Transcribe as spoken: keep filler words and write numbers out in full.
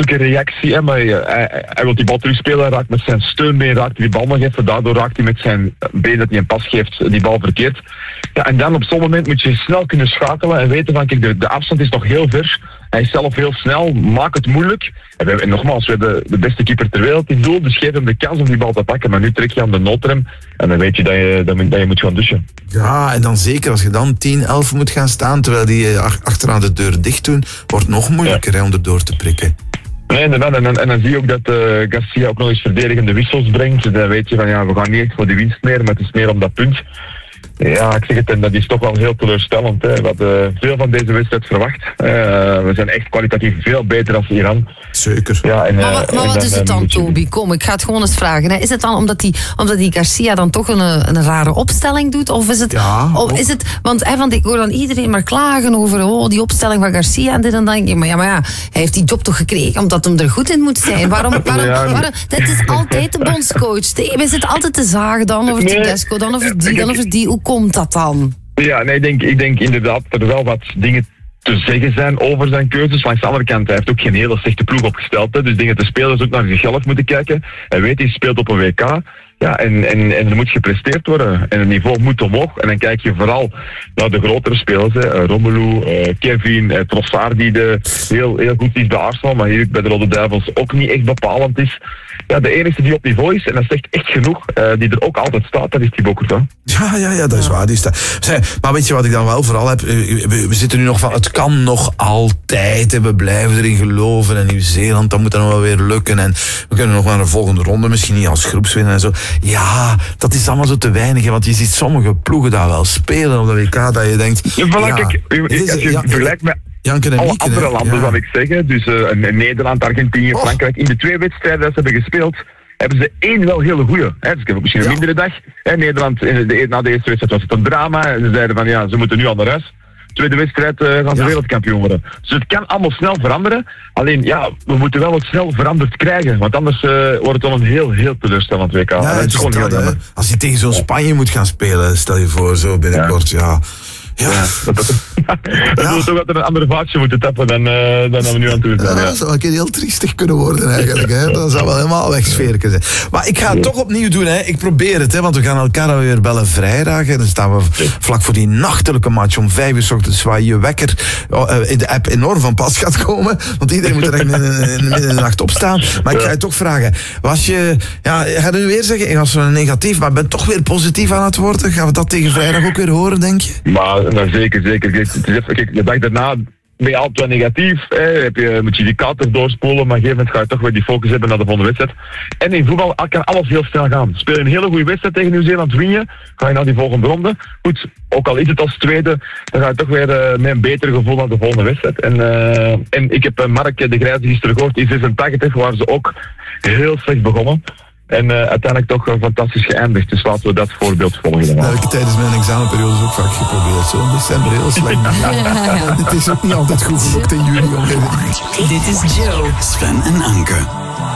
ook een reactie. Hè, maar hij, hij, hij wil die bal terugspelen, raakt met zijn steunbeen, raakt hij die bal nog even. Daardoor raakt hij met zijn been dat hij een pas geeft, die bal verkeerd. Ja, en dan op zo'n moment moet je snel kunnen schakelen en weten van, kijk, de, de afstand is nog heel ver. Hij is zelf heel snel, maak het moeilijk. En, we, en nogmaals, we hebben de, de beste keeper ter wereld in doel, dus geef hem de kans om die bal te pakken. Maar nu trek je aan de noodrem en dan weet je dat je, dat, dat je moet gaan douchen. Ja, en dan zeker als je dan tien, elf moet gaan staan, terwijl die achteraan de deur dicht doen, wordt nog moeilijker ja. hè, om erdoor te prikken. Nee, inderdaad. En, en, en dan zie je ook dat uh, Garcia ook nog eens verdedigende wissels brengt. Dan weet je van, ja, we gaan niet echt voor de winst meer, maar het is meer om dat punt. Ja, ik zeg het, en dat is toch wel heel teleurstellend. Hè. We hadden veel van deze wedstrijd verwacht. Uh, we zijn echt kwalitatief veel beter dan Iran. Zeker. Ja, en, maar, maar, maar en wat dan, is het dan, dan Toby? Kom, ik ga het gewoon eens vragen. Hè. Is het dan omdat die, omdat die Garcia dan toch een, een rare opstelling doet? Of is het... Ja, of is het want, hè, want ik hoor dan iedereen maar klagen over oh, die opstelling van Garcia. En dit en dan denk ik, maar ja, maar ja, hij heeft die job toch gekregen omdat hem er goed in moet zijn. Waarom? waarom, Ja, waarom dit is altijd de bondscoach. We zitten altijd te zagen dan over Nee. Tedesco, dan over die, dan over die. Hoe komt dat dan? Ja, nee, ik denk, ik denk inderdaad dat er wel wat dingen te zeggen zijn over zijn keuzes. Langs de andere kant, hij heeft ook geen hele slechte ploeg opgesteld. Hè. Dus dingen te spelers ook naar zichzelf moeten kijken. Hij weet, hij speelt op een W K. Ja, en, en, en er moet gepresteerd worden. En het niveau moet omhoog. En dan kijk je vooral naar de grotere spelers. Hè. Romelu, uh, Kevin, uh, Trossard, die de, heel, heel goed is bij Arsenal, maar hier bij de Rode Duivels ook niet echt bepalend is. Ja, de enige die op niveau is, en dat zegt echt genoeg, uh, die er ook altijd staat, dat is Thibaut Courtois. Ja, ja, ja, dat is waar. Die staat. Maar weet je wat ik dan wel vooral heb? We, we zitten nu nog van, het kan nog altijd. En we blijven erin geloven. En Nieuw-Zeeland, dat moet dan nog wel weer lukken. En we kunnen nog maar een volgende ronde, misschien niet als groepswinnaar en zo. Ja, dat is allemaal zo te weinig. Hè, want je ziet sommige ploegen daar wel spelen op de W K, dat je denkt... Ja, voilà, ja, kijk, is, als je ja, vergelijkt met Janken en alle Mieken, andere hè. landen, Ja. zal ik zeggen. Dus uh, Nederland, Argentinië, Oh. Frankrijk. In de twee wedstrijden dat ze hebben gespeeld, hebben ze één wel hele goeie. Hè. Dus ik heb misschien een Ja. mindere dag. Hè. Nederland, in de, na de eerste wedstrijd was het een drama. En ze zeiden van, ja, ze moeten nu al naar huis. Tweede wedstrijd uh, gaan ze Ja. wereldkampioen worden. Dus het kan allemaal snel veranderen. Alleen, ja, we moeten wel het snel veranderd krijgen. Want anders uh, wordt het wel een heel, heel teleurstellend W K. Ja, En dat het is is gewoon dat, heel hè. jammer. Als je tegen zo'n Spanje moet gaan spelen, stel je voor, zo binnenkort, ja. Ja, Ja, dat, dat, dat Ja. we toch altijd een andere vaartje moeten tappen dan, uh, dan dat we nu aan het doen zijn. Ja, Ja. dat zou een keer heel triestig kunnen worden eigenlijk. Hè. Dat zou wel helemaal wegsfeerken zijn. Maar ik ga het toch opnieuw doen. Hè. Ik probeer het, hè, want we gaan elkaar weer bellen vrijdag. En dan staan we vlak voor die nachtelijke match om vijf uur 's ochtends, waar je wekker in de app enorm van pas gaat komen. Want iedereen moet er echt in de midden in de nacht opstaan. Maar ik ga je toch vragen. Was je, ja, ga je nu weer zeggen, ik was zo negatief, maar ben toch weer positief aan het worden. Gaan we dat tegen vrijdag ook weer horen, denk je? Maar nou, zeker, zeker. Kijk, het is even, kijk, de dag daarna ben je altijd wel negatief. Hè. Heb je, moet je die kater doorspoelen, maar op een gegeven moment ga je toch weer die focus hebben naar de volgende wedstrijd. En in voetbal kan alles heel snel gaan. Speel je een hele goede wedstrijd tegen Nieuw-Zeeland, win je, ga je naar die volgende ronde. Goed, ook al is het als tweede, dan ga je toch weer uh, met een beter gevoel naar de volgende wedstrijd. En, uh, en ik heb uh, Mark de Grijze gisteren gehoord, in zesentachtig waren ze ook heel slecht begonnen. En uh, uiteindelijk toch uh, fantastisch geëindigd. Dus laten we dat voorbeeld volgen. Dat heb ik tijdens mijn examenperiode ook vaak geprobeerd. Zo in december heel slecht. Het is ook niet altijd goed gelukt in juli. Dit is Joe, Sven en Anke.